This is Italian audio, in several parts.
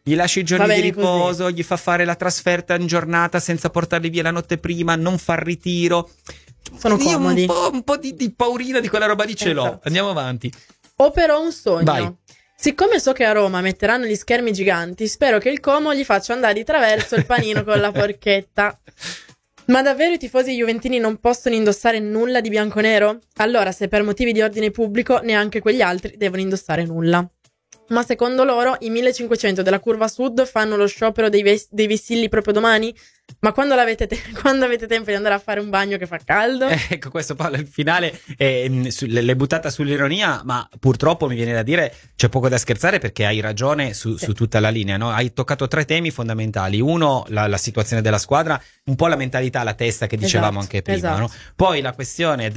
gli lascia i giorni di riposo, così. Gli fa fare la trasferta in giornata senza portarli via la notte prima, non fa il ritiro. Sono comodi. Un po' di paurina di quella roba di ce l'ho. Andiamo avanti. Ho però un sogno. Vai. Siccome so che a Roma metteranno gli schermi giganti, spero che il Como gli faccia andare di traverso il panino con la forchetta. Ma davvero i tifosi juventini non possono indossare nulla di bianco-nero? Allora, se per motivi di ordine pubblico, neanche quegli altri devono indossare nulla. Ma secondo loro i 1500 della curva sud fanno lo sciopero dei vessilli proprio domani? Ma quando avete tempo di andare a fare un bagno che fa caldo? Ecco, questo Paolo, il finale l'hai buttata sull'ironia, ma purtroppo mi viene da dire c'è poco da scherzare, perché hai ragione su tutta la linea, no? Hai toccato 3 temi fondamentali. Uno, la situazione della squadra, un po' la mentalità, la testa che dicevamo anche prima, no? Poi la questione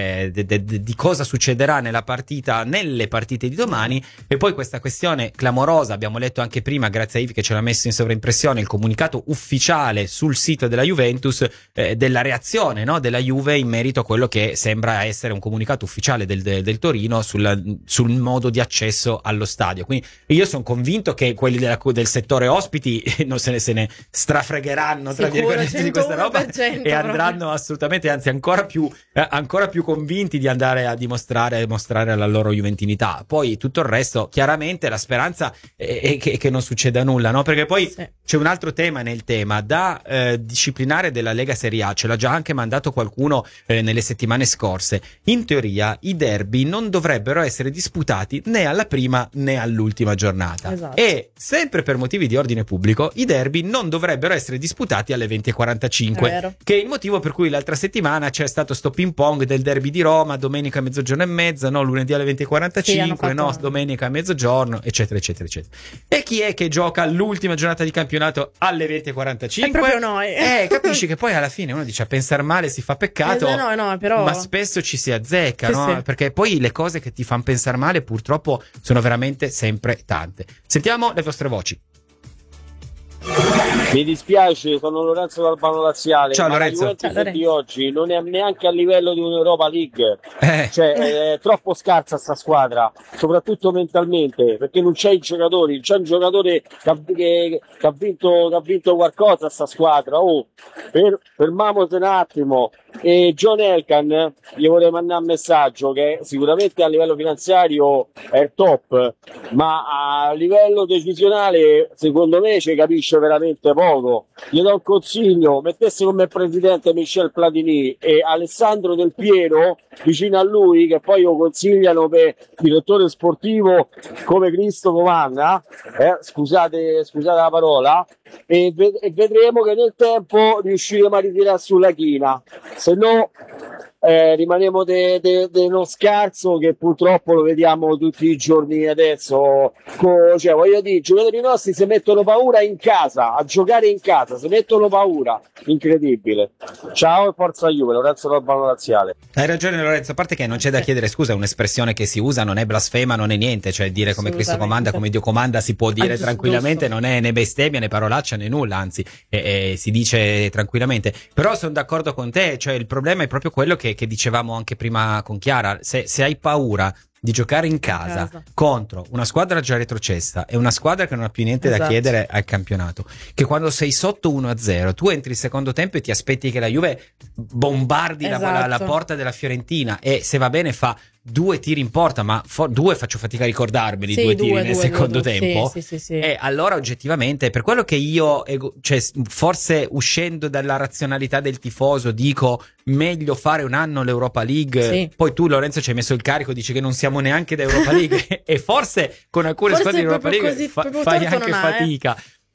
di cosa succederà nelle partite di domani, e poi questa questione clamorosa, abbiamo letto anche prima, grazie a Yves che ce l'ha messo in sovraimpressione, il comunicato ufficiale sul sito della Juventus, della reazione, no, della Juve in merito a quello che sembra essere un comunicato ufficiale del Torino sul modo di accesso allo stadio. Quindi io sono convinto che quelli del settore ospiti non se ne strafregheranno, tra virgolette, di questa roba, e andranno assolutamente, anzi ancora più convinti di andare a mostrare la loro juventinità. Poi tutto il resto, chiaramente la speranza è che non succeda nulla, no? Perché poi c'è un altro tema nel tema da disciplinare della Lega Serie A, ce l'ha già anche mandato qualcuno nelle settimane scorse. In teoria i derby non dovrebbero essere disputati né alla prima né all'ultima giornata, e sempre per motivi di ordine pubblico i derby non dovrebbero essere disputati alle 20:45, che è il motivo per cui l'altra settimana c'è stato sto ping pong del derby di Roma, domenica a mezzogiorno e mezza, no, lunedì alle 20:45, no, domenica a mezzogiorno, eccetera eccetera eccetera. E chi è che gioca l'ultima giornata di campionato alle 20:45? È proprio noi. Capisci che poi alla fine uno dice a pensare male si fa peccato, però... ma spesso ci si azzecca, no? Perché poi le cose che ti fanno pensare male purtroppo sono veramente sempre tante. Sentiamo le vostre voci. Mi dispiace, sono Lorenzo Albano Laziale. Ciao Lorenzo. La Juventus di oggi non è neanche a livello di un'Europa League, cioè è troppo scarsa sta squadra, soprattutto mentalmente, perché non c'è i giocatori, c'è un giocatore che ha vinto qualcosa sta squadra. Fermiamoci un attimo. E John Elkann gli vorrei mandare un messaggio che sicuramente a livello finanziario è il top, ma a livello decisionale secondo me ci capisce veramente poco. Gli do un consiglio: mettesse come presidente Michel Platini e Alessandro Del Piero vicino a lui, che poi lo consigliano per direttore sportivo come Cristo comanda, scusate la parola, e vedremo che nel tempo riusciremo a ritirare sulla china, se no rimaniamo uno scarso che purtroppo lo vediamo tutti i giorni adesso. Cioè, voglio dire, i giocatori nostri si mettono paura in casa, a giocare in casa, si mettono paura, incredibile. Ciao e forza Juve, Lorenzo Albano Laziale. Hai ragione Lorenzo, a parte che non c'è da chiedere scusa, è un'espressione che si usa, non è blasfema, non è niente, cioè dire come Cristo comanda, come Dio comanda si può dire tranquillamente, non è né bestemmia né parolaccia né nulla, anzi si dice tranquillamente. Però sono d'accordo con te, cioè il problema è proprio quello che dicevamo anche prima con Chiara, se hai paura di giocare in casa contro una squadra già retrocessa e una squadra che non ha più niente da chiedere al campionato, che quando sei sotto 1-0 tu entri il secondo tempo e ti aspetti che la Juve bombardi la porta della Fiorentina, e se va bene fa 2 tiri in porta, ma 2 faccio fatica a ricordarmeli, 2 tiri nel secondo tempo. Sì. E allora oggettivamente, per quello che io, cioè, forse uscendo dalla razionalità del tifoso, dico meglio fare un anno l'Europa League. Poi tu Lorenzo ci hai messo il carico, dici che non siamo neanche da Europa League e forse con alcune squadre di Europa League fai anche fatica.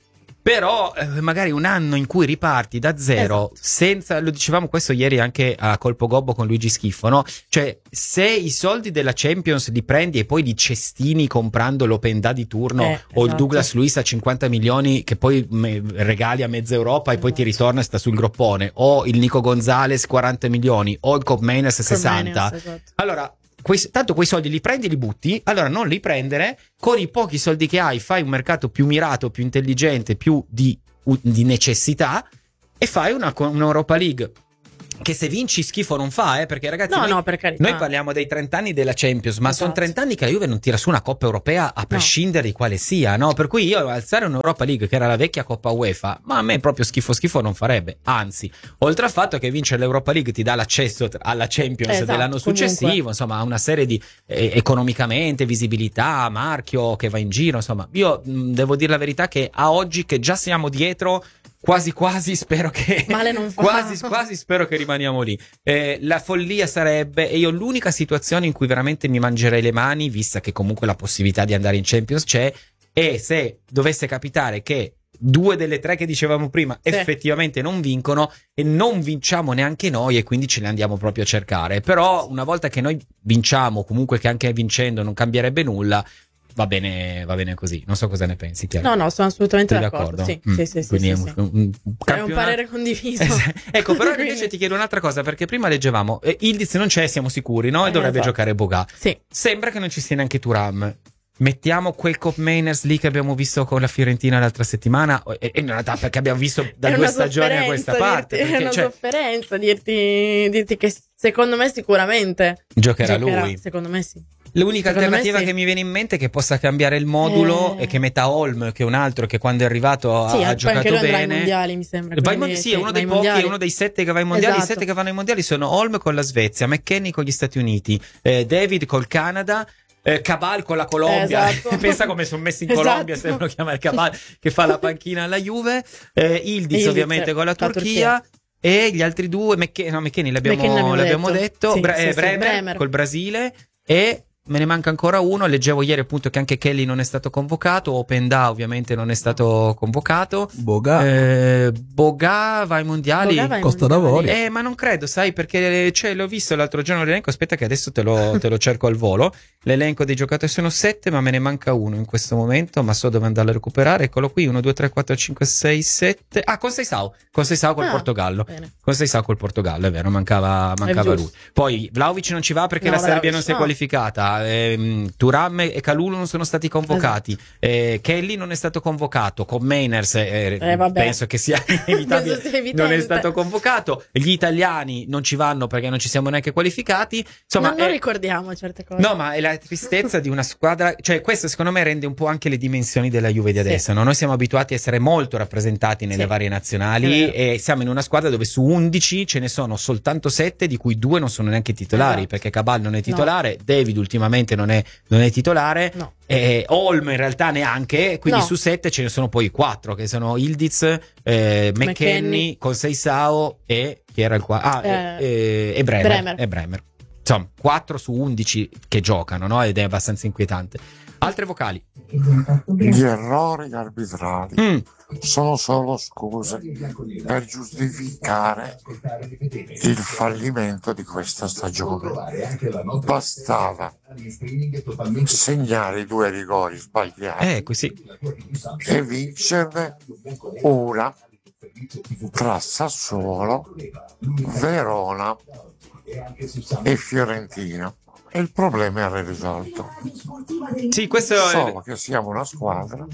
Però magari un anno in cui riparti da zero, senza, lo dicevamo questo ieri anche a Colpo Gobbo con Luigi Schiffo, no? Cioè, se i soldi della Champions li prendi e poi li cestini comprando l'Open Da di turno o il Douglas Luiz a 50 milioni che poi regali a mezza Europa e poi ti ritorna e sta sul groppone, o il Nico Gonzalez 40 milioni o il Cop Menes 60, allora tanto quei soldi li prendi e li butti. Allora non li prendere, con i pochi soldi che hai fai un mercato più mirato, più intelligente, più di necessità, e fai una Europa League che se vinci schifo non fa, perché ragazzi no, per carità. noi parliamo dei 30 anni della Champions, ma sono 30 anni che la Juve non tira su una Coppa Europea a prescindere di quale sia, no? Per cui io alzare un'Europa League che era la vecchia Coppa UEFA, ma a me proprio schifo non farebbe, anzi, oltre al fatto che vincere l'Europa League ti dà l'accesso alla Champions dell'anno successivo, insomma, ha una serie di economicamente, visibilità, marchio che va in giro, insomma, io devo dire la verità che a oggi che già siamo dietro, quasi spero che male non fa. quasi spero che rimaniamo lì. La follia sarebbe, e io l'unica situazione in cui veramente mi mangerei le mani, vista che comunque la possibilità di andare in Champions c'è, è se dovesse capitare che 2 delle 3 che dicevamo prima effettivamente non vincono e non vinciamo neanche noi e quindi ce le andiamo proprio a cercare. Però una volta che noi vinciamo, comunque che anche vincendo non cambierebbe nulla, va bene così. Non so cosa ne pensi, Chiara. No, sono assolutamente d'accordo. Sì. Quindi è un parere condiviso. Ecco, però invece ti chiedo un'altra cosa, perché prima leggevamo Ildiz non c'è, siamo sicuri, no? E dovrebbe giocare Boga. Sì. Sembra che non ci sia neanche Thuram. Mettiamo quel Cop Mainers lì che abbiamo visto con la Fiorentina l'altra settimana, e in realtà perché abbiamo visto da 2 stagioni a questa parte. È una sofferenza dirti che secondo me sicuramente giocherà lui. Secondo me sì. L'unica alternativa che mi viene in mente è che possa cambiare il modulo e che metta Holm, che è un altro che quando è arrivato ha giocato anche lui bene. Ai mondiali, mi sembra. È uno dei pochi, è uno dei 7 che va ai mondiali. I 7 che vanno ai mondiali sono Holm con la Svezia, McKennie con gli Stati Uniti, David col Canada, Cabal con la Colombia. Pensa come sono messi in Colombia, se lo chiama il Cabal che fa la panchina alla Juve, Ildiz ovviamente con la Turchia. E gli altri 2, McKennie l'abbiamo detto, Bremer col Brasile, e me ne manca ancora uno. Leggevo ieri appunto che anche Kelly non è stato convocato, Openda ovviamente non è stato convocato, Boga va ai mondiali, Costa d'Avorio, ma non credo, sai, perché l'ho visto l'altro giorno l'elenco, aspetta che adesso te lo cerco al volo, l'elenco dei giocatori sono 7 ma me ne manca uno in questo momento, ma so dove andarlo a recuperare. Eccolo qui, 1, 2, 3, 4, 5, 6, 7 Conceição col Portogallo bene. Conceição col Portogallo, è vero, mancava lui. Poi Vlahovic non ci va perché la Serbia non si è qualificata, Thuram e Kalulu non sono stati convocati, Kelly non è stato convocato, con Mainers penso che sia inevitabile non è stato convocato, gli italiani non ci vanno perché non ci siamo neanche qualificati, insomma non ricordiamo certe cose. No, ma è la tristezza di una squadra, cioè questo secondo me rende un po' anche le dimensioni della Juve di adesso, no? Noi siamo abituati a essere molto rappresentati nelle varie nazionali e siamo in una squadra dove su 11 ce ne sono soltanto 7 di cui 2 non sono neanche titolari, perché Cabal non è titolare, David ultimamente non è titolare, Holm in realtà neanche, quindi su 7 ce ne sono poi 4 che sono Ildiz, McKennie, Conceição e chi era il qua? E Bremer. Insomma 4 su 11 che giocano, no? Ed è abbastanza inquietante. Altre vocali. Gli errori arbitrali sono solo scuse per giustificare il fallimento di questa stagione. Bastava segnare i 2 rigori sbagliati e vincerne una tra Sassuolo, Verona e Fiorentina. E il problema era risolto. Sì, questo solo che siamo una squadra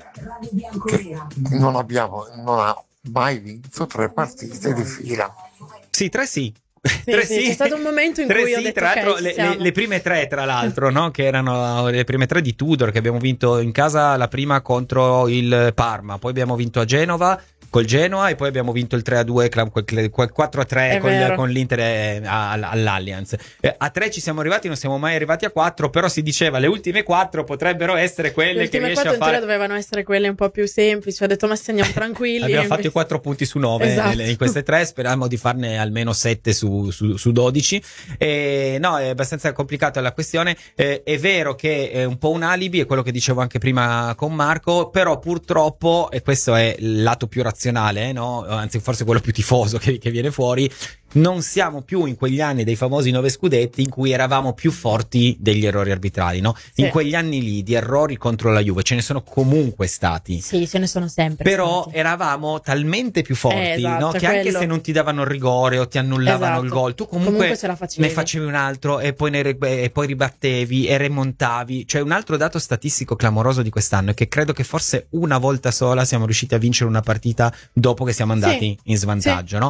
che non ha mai vinto 3 partite di fila. Sì, 3 sì. C'è stato un momento in cui ho detto tra l'altro le prime 3 tra l'altro, no? Che erano le prime 3 di Tudor, che abbiamo vinto in casa la prima contro il Parma, poi abbiamo vinto a Genova col Genoa e poi abbiamo vinto il 3-2, quel 4-3 con l'Inter all'Allianz. A 3 ci siamo arrivati, non siamo mai arrivati a 4, però si diceva le ultime 4 potrebbero essere quelle che riesce a fare. Le ultime 4 dovevano essere quelle un po' più semplici, ho detto ma se andiamo tranquilli. Abbiamo fatto i 4 punti su 9 in queste 3, speriamo di farne almeno 7 su 12. No, è abbastanza complicata la questione. È vero che è un po' un alibi, è quello che dicevo anche prima con Marco, però purtroppo, e questo è il lato più razionale, no? Anzi forse quello più tifoso che viene fuori, non siamo più in quegli anni dei famosi 9 scudetti in cui eravamo più forti degli errori arbitrali, no? Sì. In quegli anni lì di errori contro la Juve ce ne sono comunque stati. Sì, ce ne sono sempre. Però stati. Eravamo talmente più forti, no? Che anche se non ti davano il rigore o ti annullavano il gol, tu comunque ce la facevi. Ne facevi un altro e poi ribattevi e remontavi. Cioè un altro dato statistico clamoroso di quest'anno è che credo che forse una volta sola siamo riusciti a vincere una partita dopo che siamo andati in svantaggio, no? Sì.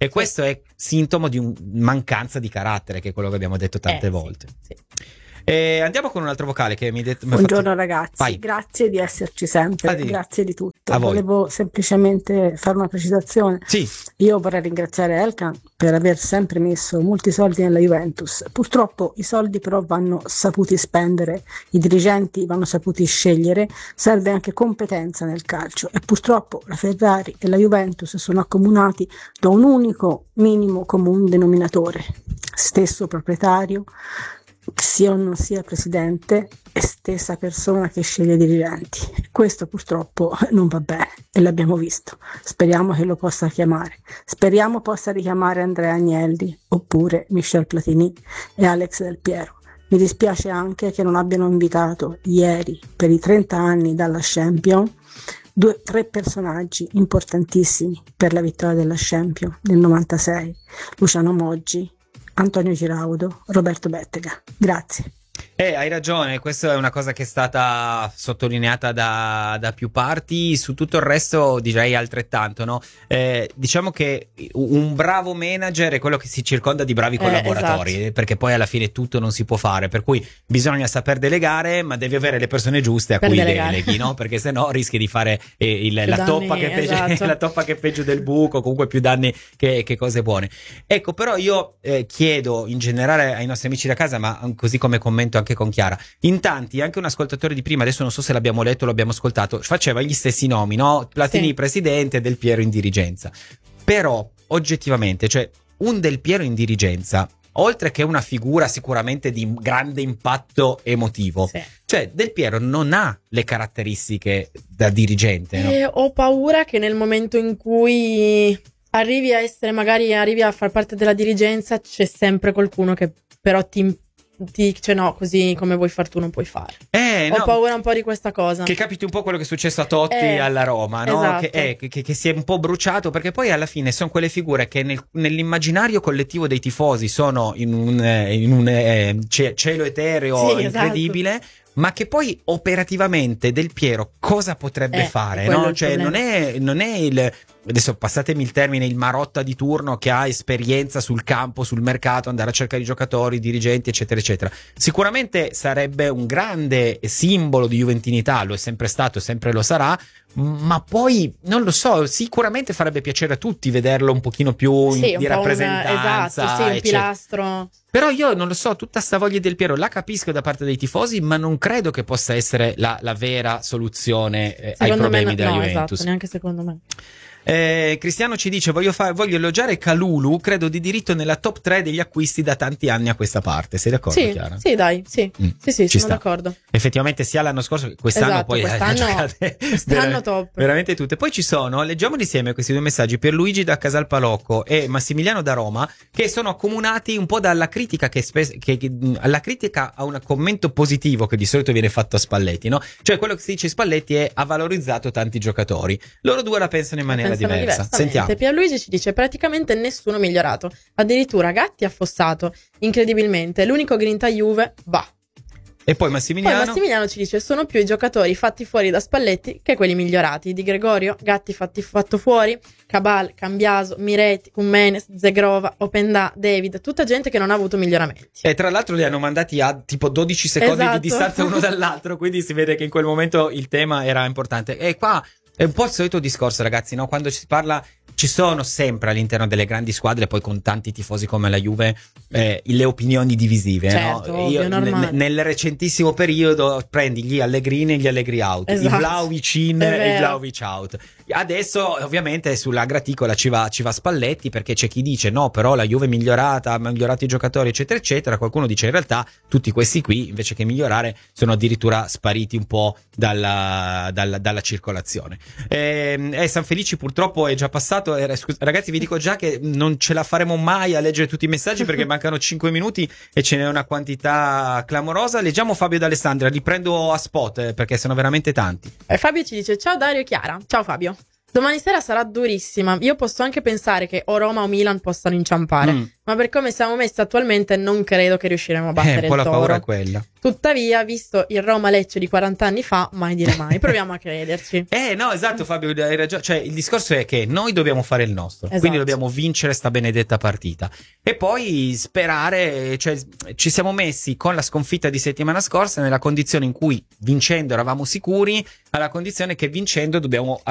E questo è sintomo di un mancanza di carattere, che è quello che abbiamo detto tante volte. Sì. Andiamo con un altro vocale che mi ha detto. Buongiorno ragazzi, Vai. Grazie di esserci sempre, grazie di tutto. A voi. Volevo semplicemente fare una precisazione. Sì. Io vorrei ringraziare Elkan per aver sempre messo molti soldi nella Juventus. Purtroppo i soldi però vanno saputi spendere, i dirigenti vanno saputi scegliere, serve anche competenza nel calcio e purtroppo la Ferrari e la Juventus sono accomunati da un unico minimo comune denominatore, stesso proprietario, sia o non sia presidente e stessa persona che sceglie i dirigenti. Questo purtroppo non va bene e l'abbiamo visto. Speriamo che lo possa chiamare. Speriamo possa richiamare Andrea Agnelli oppure Michel Platini e Alex Del Piero. Mi dispiace anche che non abbiano invitato ieri, per i 30 anni dalla Champions, 3 personaggi importantissimi per la vittoria della Champions nel 96: Luciano Moggi, Antonio Giraudo, Roberto Bettega. Grazie. Hai ragione, questa è una cosa che è stata sottolineata da più parti. Su tutto il resto direi altrettanto, no? Diciamo che un bravo manager è quello che si circonda di bravi collaboratori, esatto. Perché poi alla fine tutto non si può fare, per cui bisogna saper delegare, ma devi avere le persone giuste a cui deleghi, no? Perché sennò rischi di fare la toppa che esatto. La toppa che è peggio del buco, comunque più danni che cose buone. Ecco, però io chiedo in generale ai nostri amici da casa, ma così come commento anche con Chiara, in tanti, anche un ascoltatore di prima, adesso non so se l'abbiamo letto o l'abbiamo ascoltato, faceva gli stessi nomi, no? Platini sì. Presidente, Del Piero in dirigenza. Però oggettivamente, cioè un Del Piero in dirigenza, oltre che una figura sicuramente di grande impatto emotivo, sì. Cioè Del Piero non ha le caratteristiche da dirigente, no? Ho paura che nel momento in cui arrivi a far parte della dirigenza, c'è sempre qualcuno che però ti dice no, così come vuoi far tu non puoi fare. Ho paura un po' di questa cosa. Che capiti un po' quello che è successo a Totti alla Roma, no? Esatto. Che si è un po' bruciato, perché poi alla fine sono quelle figure che nell'immaginario collettivo dei tifosi sono in un cielo etereo incredibile. Esatto. Ma che poi operativamente Del Piero cosa potrebbe fare, no? Cioè non è il, adesso passatemi il termine, il Marotta di turno che ha esperienza sul campo, sul mercato, andare a cercare i giocatori, i dirigenti, eccetera eccetera. Sicuramente sarebbe un grande simbolo di juventinità, lo è sempre stato e sempre lo sarà, ma poi non lo so, sicuramente farebbe piacere a tutti vederlo un pochino più di rappresentanza, esatto, un pilastro. Però io non lo so, tutta sta voglia Del Piero la capisco da parte dei tifosi, ma non credo che possa essere la vera soluzione ai problemi della Juventus. Esatto, neanche secondo me. Cristiano ci dice: voglio elogiare Kalulu, credo di diritto nella top 3 degli acquisti da tanti anni a questa parte. Sei d'accordo, Chiara? Sì, dai, sì, sono d'accordo. Effettivamente sia l'anno scorso che quest'anno, esatto, poi quest'anno top. Veramente tutte. Poi ci sono, leggiamo insieme questi 2 messaggi, Pierluigi da Casalpalocco e Massimiliano da Roma, che sono accomunati un po' dalla critica alla critica a un commento positivo che di solito viene fatto a Spalletti, no? Cioè quello che si dice Spalletti è: ha valorizzato tanti giocatori. Loro due la pensano in maniera diversa. Sentiamo. Pierluigi ci dice: praticamente nessuno migliorato, addirittura Gatti affossato, incredibilmente, l'unico grinta Juve va. E poi Massimiliano ci dice: sono più i giocatori fatti fuori da Spalletti che quelli migliorati. Di Gregorio, Gatti fatto fuori, Cabal, Cambiaso, Miretti, Koumenes, Zegrova, Openda, David, tutta gente che non ha avuto miglioramenti. E tra l'altro li hanno mandati a tipo 12 secondi di distanza uno dall'altro, quindi si vede che in quel momento il tema era importante. E qua è un po' il solito discorso, ragazzi, no? Quando si parla, ci sono sempre all'interno delle grandi squadre, poi con tanti tifosi come la Juve, le opinioni divisive, certo, no? Io nel recentissimo periodo prendi gli Allegrini e gli Allegri out, esatto, i Vlahovic in e i Vlahovic out. Adesso ovviamente sulla graticola ci va Spalletti, perché c'è chi dice no, però la Juve è migliorata, ha migliorato i giocatori, eccetera eccetera. Qualcuno dice in realtà tutti questi qui, invece che migliorare, sono addirittura spariti un po' dalla circolazione. San Felici purtroppo è già passato. Ragazzi, vi dico già che non ce la faremo mai a leggere tutti i messaggi perché mancano 5 minuti e ce n'è una quantità clamorosa. Leggiamo Fabio d'Alessandria, li prendo a spot perché sono veramente tanti. Fabio ci dice: ciao Dario e Chiara. Ciao Fabio. Domani sera sarà durissima. Io posso anche pensare che o Roma o Milan possano inciampare, ma per come siamo messi attualmente non credo che riusciremo a battere un po' il la Toro. paura è quella. Tuttavia, visto il Roma-Lecce di 40 anni fa, mai dire mai. Proviamo a crederci. No, esatto, Fabio, hai ragione. Cioè, il discorso è che noi dobbiamo fare il nostro, Esatto. quindi dobbiamo vincere sta benedetta partita e poi sperare. Cioè, ci siamo messi con la sconfitta di settimana scorsa nella condizione in cui vincendo eravamo sicuri, alla condizione che vincendo dobbiamo